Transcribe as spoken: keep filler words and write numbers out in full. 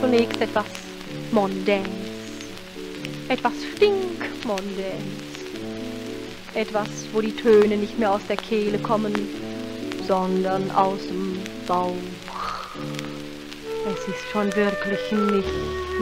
zunächst etwas Mondänes, etwas Stinkmondänes, etwas, wo die Töne nicht mehr aus der Kehle kommen, sondern aus dem Bauch. Es ist schon wirklich nicht